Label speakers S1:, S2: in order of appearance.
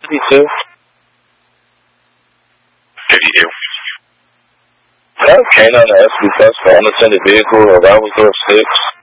S1: 52.
S2: 52.
S1: That was Kane on the SB Plus for unattended vehicle. Arrival door 6.